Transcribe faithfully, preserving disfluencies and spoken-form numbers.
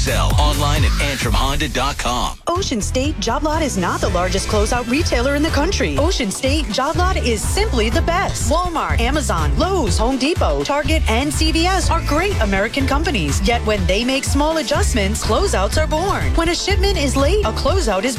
sell. Online at antrim honda dot com. Ocean State Job Lot is not the largest closeout retailer in the country. Ocean State Job Lot is simply the best. Walmart, Amazon, Lowe's, Home Depot, Target, and C V S are great American companies. Yet when they make small adjustments, closeouts are born. When a shipment is late, a closeout is